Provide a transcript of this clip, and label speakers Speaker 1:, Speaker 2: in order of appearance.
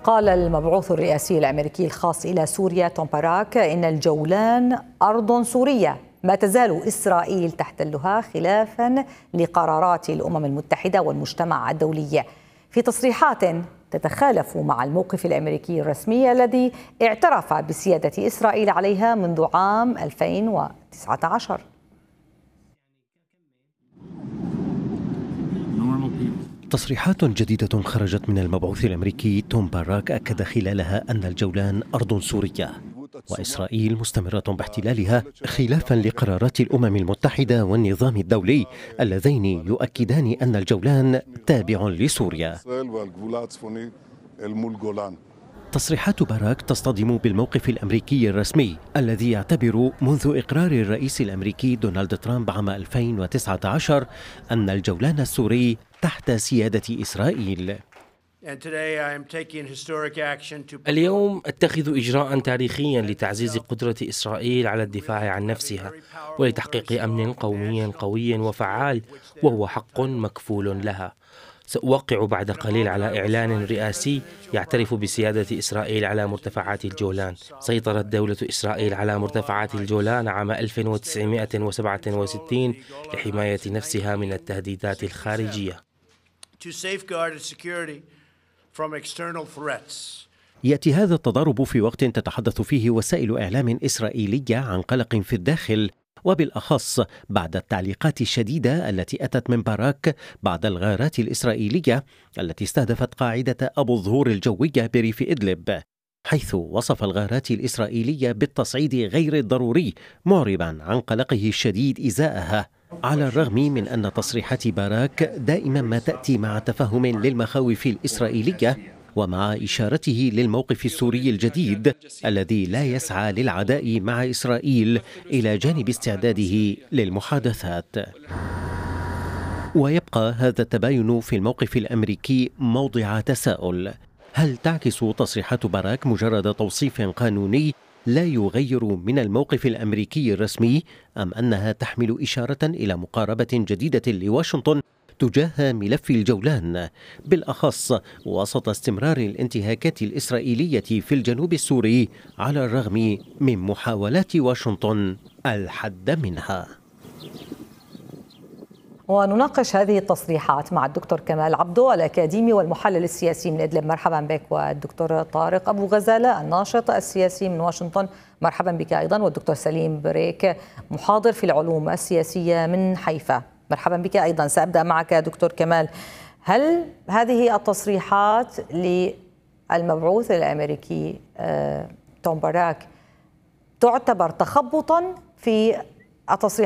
Speaker 1: قال المبعوث الرئاسي الأمريكي الخاص إلى سوريا توم باراك إن الجولان أرض سورية ما تزال إسرائيل تحتلها خلافا لقرارات الأمم المتحدة والمجتمع الدولي، في تصريحات تتخالف مع الموقف الأمريكي الرسمي الذي اعترف بسيادة إسرائيل عليها منذ عام 2019.
Speaker 2: تصريحات جديدة خرجت من المبعوث الأمريكي توم باراك أكد خلالها أن الجولان أرض سورية، وإسرائيل مستمرة باحتلالها خلافا لقرارات الأمم المتحدة والنظام الدولي اللذين يؤكدان أن الجولان تابع لسوريا. تصريحات باراك تصطدم بالموقف الأمريكي الرسمي الذي يعتبر منذ إقرار الرئيس الأمريكي دونالد ترامب عام 2019 أن الجولان السوري تحت سيادة إسرائيل.
Speaker 3: اليوم أتخذ إجراء تاريخيا لتعزيز قدرة إسرائيل على الدفاع عن نفسها ولتحقيق أمن قومي قوي وفعال، وهو حق مكفول لها. سأوقع بعد قليل على إعلان رئاسي يعترف بسيادة إسرائيل على مرتفعات الجولان. سيطرت دولة إسرائيل على مرتفعات الجولان عام 1967 لحماية نفسها من التهديدات الخارجية.
Speaker 2: يأتي هذا التضارب في وقت تتحدث فيه وسائل إعلام إسرائيلية عن قلق في الداخل، وبالأخص بعد التعليقات الشديدة التي أتت من باراك بعد الغارات الإسرائيلية التي استهدفت قاعدة أبو الظهور الجوية بريف إدلب، حيث وصف الغارات الإسرائيلية بالتصعيد غير الضروري، معربا عن قلقه الشديد إزاءها، على الرغم من أن تصريحات باراك دائما ما تأتي مع تفهم للمخاوف الإسرائيلية ومع إشارته للموقف السوري الجديد الذي لا يسعى للعداء مع إسرائيل إلى جانب استعداده للمحادثات. ويبقى هذا التباين في الموقف الأمريكي موضع تساؤل: هل تعكس تصريحات باراك مجرد توصيف قانوني لا يغير من الموقف الأمريكي الرسمي، أم أنها تحمل إشارة إلى مقاربة جديدة لواشنطن تجاه ملف الجولان، بالأخص وسط استمرار الانتهاكات الإسرائيلية في الجنوب السوري على الرغم من محاولات واشنطن الحد منها؟
Speaker 1: ونناقش هذه التصريحات مع الدكتور كمال عبدو الأكاديمي والمحلل السياسي من إدلب. مرحبا بك. والدكتور طارق أبو غزالة الناشط السياسي من واشنطن، مرحبا بك أيضا. والدكتور سليم بريك محاضر في العلوم السياسية من حيفا، مرحبا بك أيضا. سأبدأ معك دكتور كمال، هل هذه التصريحات للمبعوث الأمريكي توم باراك تعتبر تخبطا في التصريحات